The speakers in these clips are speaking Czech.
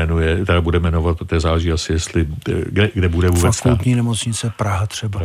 jmenuje, teda bude jmenovat, protože záleží asi, jestli, kde bude vůbec. Fakultní nemocnice Praha třeba.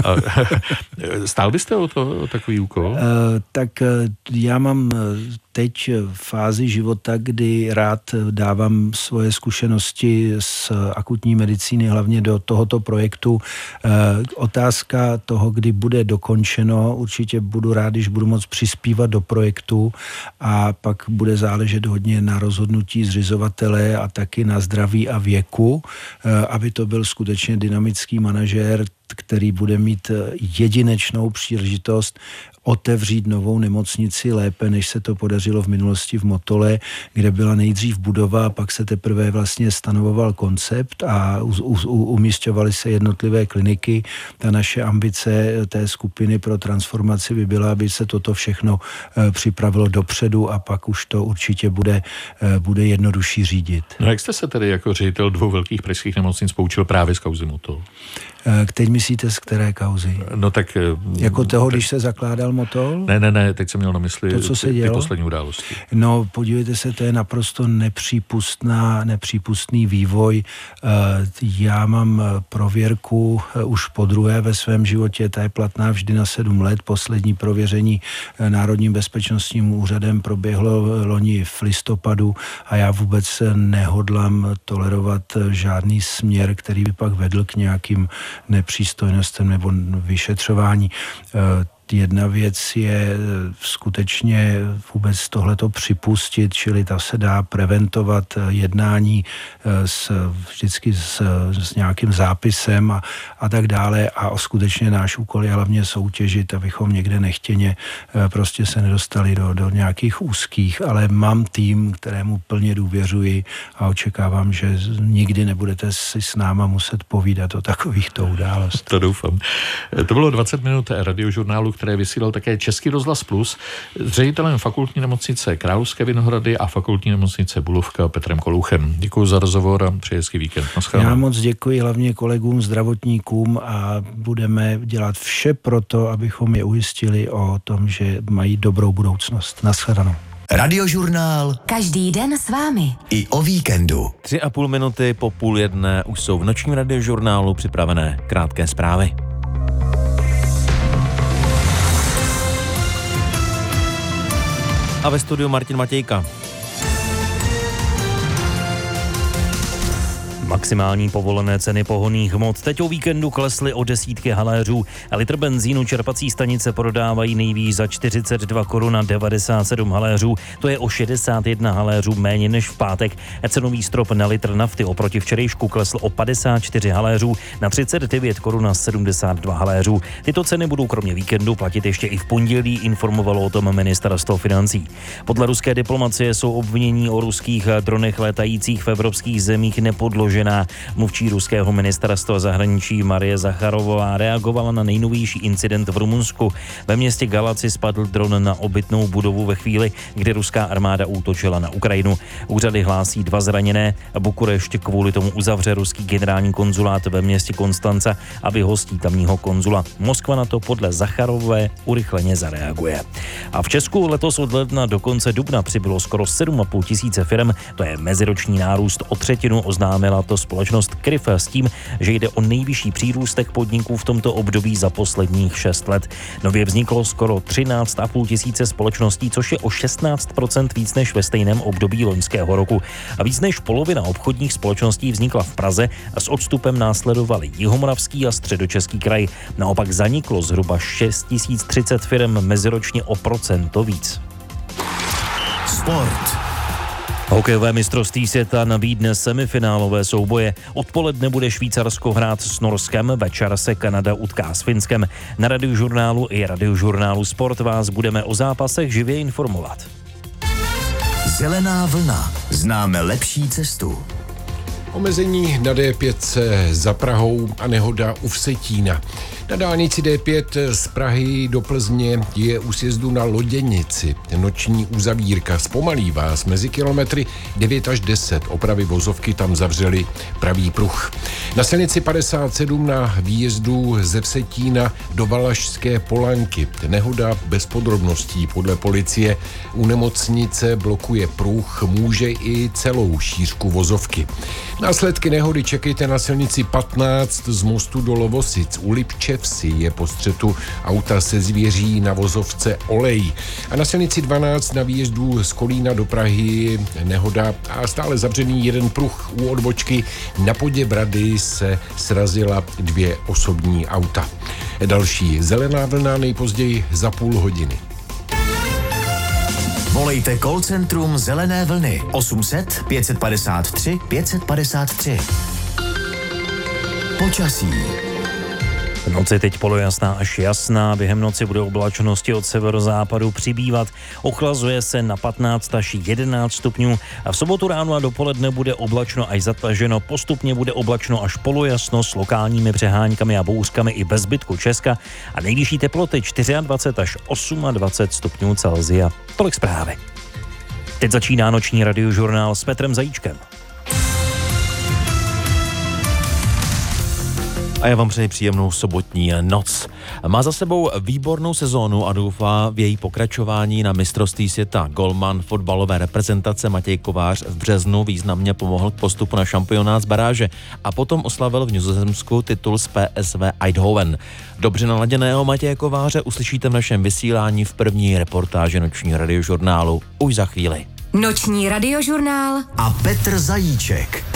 Stál byste o takový úkol? Tak já mám teď fázi života, kdy rád dávám svoje zkušenosti z akutní medicíny hlavně do tohoto projektu. Otázka toho, kdy bude dokončeno, určitě budu rád, když budu moct přispívat do projektu a pak bude záležet hodně na rozhodnutí zřizovatele a taky na zdraví a věku, aby to byl skutečně dynamický manažér, který bude mít jedinečnou příležitost otevřít novou nemocnici lépe, než se to podařilo v minulosti v Motole, kde byla nejdřív budova, pak se teprve vlastně stanovoval koncept a umísťovaly se jednotlivé kliniky. Ta naše ambice té skupiny pro transformaci by byla, aby se toto všechno připravilo dopředu a pak už to určitě bude jednodušší řídit. No jak jste se tedy jako ředitel 2 velkých pražských nemocnic poučil právě z kauzy Motol? Teď myslíte z které kauzy? No tak... Jako toho, když se zakládal Motol? Ne, teď jsem měl na mysli to, co se dělo? Ty poslední události. No, podívejte se, to je naprosto nepřípustný vývoj. Já mám prověrku už podruhé ve svém životě, ta je platná vždy na 7 let. Poslední prověření Národním bezpečnostním úřadem proběhlo loni v listopadu a já vůbec nehodlám tolerovat žádný směr, který by pak vedl k nějakým nepřístojnostem nebo vyšetřování. Jedna věc je skutečně vůbec tohleto připustit, čili ta se dá preventovat jednání vždycky s nějakým zápisem a tak dále a skutečně náš úkol je hlavně soutěžit, abychom někde nechtěně prostě se nedostali do nějakých úzkých, ale mám tým, kterému plně důvěřuji a očekávám, že nikdy nebudete si s náma muset povídat o takovýchto událostech. To doufám. To bylo 20 minut radiožurnálu, které vysílal také Český rozhlas Plus s ředitelem fakultní nemocnice Královské Vinohrady a fakultní nemocnice Bulovka Petrem Kolouchem. Děkuji za rozhovor a přeji hezký víkend. Naschledanou. Já moc děkuji hlavně kolegům zdravotníkům a budeme dělat vše pro to, abychom je ujistili o tom, že mají dobrou budoucnost. Naschledanou. Radiožurnál. Každý den s vámi. I o víkendu. 3,5 minuty po 12:30 už jsou v nočním radiožurnálu připravené krátké zprávy. A ve studiu Martin Matějka. Maximální povolené ceny pohonných hmot teď o víkendu klesly o desítky haléřů. Litr benzínu čerpací stanice prodávají nejvýš za 42 korun a 97 haléřů. To je o 61 haléřů méně než v pátek. Cenový strop na litr nafty oproti včerejšku klesl o 54 haléřů na 39 korun a 72 haléřů. Tyto ceny budou kromě víkendu platit ještě i v pondělí, informovalo o tom ministerstvo financí. Podle ruské diplomacie jsou obvinění o ruských dronech létajících v evropských zemích nepodložená. Mluvčí ruského ministerstva zahraničí Marie Zacharovová reagovala na nejnovější incident v Rumunsku. Ve městě Galaci spadl dron na obytnou budovu ve chvíli, kdy ruská armáda útočila na Ukrajinu. Úřady hlásí 2 zraněné. Bukurešť kvůli tomu uzavře ruský generální konzulát ve městě Konstanca, aby hostí tamního konzula. Moskva na to podle Zacharové urychleně zareaguje. A v Česku letos od ledna do konce dubna přibylo skoro 7,5 tisíce firem. To je meziroční nárůst o 1/3, oznámila to společnost KRIF s tím, že jde o nejvyšší přírůstek podniků v tomto období za posledních 6 let. Nově vzniklo skoro 13,5 tisíce společností, což je o 16% víc než ve stejném období loňského roku. A víc než polovina obchodních společností vznikla v Praze a s odstupem následovali Jihomoravský a Středočeský kraj. Naopak zaniklo zhruba 6030 firem, meziročně o procento víc. Sport. Hokejové mistrovství světa nabídne semifinálové souboje. Odpoledne bude Švýcarsko hrát s Norskem, večer se Kanada utká s Finskem. Na radiožurnálu i radiožurnálu Sport vás budeme o zápasech živě informovat. Zelená vlna. Známe lepší cestu. Omezení na D5 za Prahou a nehoda u Vsetína. Na dálnici D5 z Prahy do Plzně je u sjezdu na Loděnici noční uzavírka. Zpomalí vás mezi kilometry 9 až 10. Opravy vozovky tam zavřely pravý pruh. Na silnici 57 na výjezdu ze Vsetína do Valašské Polanky. Nehoda bez podrobností podle policie. U nemocnice blokuje pruh, může i celou šířku vozovky. Následky nehody čekejte na silnici 15 z mostu do Lovosic. U Lipčevsi je po střetu auta se zvěří na vozovce olej. A na silnici 12 na výjezdu z Kolína do Prahy nehoda a stále zavřený jeden pruh u odbočky. Na Poděbrady se srazila 2 osobní auta. Další zelená vlna nejpozději za půl hodiny. Volejte call centrum Zelené vlny 800 553 553. Počasí. V noci teď polojasná až jasná, během noci bude oblačnosti od severozápadu přibývat, ochlazuje se na 15 až 11 stupňů a v sobotu ráno a dopoledne bude oblačno až zataženo, postupně bude oblačno až polojasno s lokálními přeháňkami a bouřkami i bez zbytku Česka a nejvyšší teploty 24 až 28 stupňů Celsia. Tolik zprávy. Teď začíná noční radiožurnál s Petrem Zajíčkem. A já vám přeji příjemnou sobotní noc. Má za sebou výbornou sezónu a doufá v její pokračování na mistrovství světa. Golman fotbalové reprezentace Matěj Kovář v březnu významně pomohl k postupu na šampionát z baráže a potom oslavil v Nizozemsku titul z PSV Eindhoven. Dobře naladěného Matěje Kováře uslyšíte v našem vysílání v první reportáži nočního radiožurnálu už za chvíli. Noční radiožurnál A Petr Zajíček.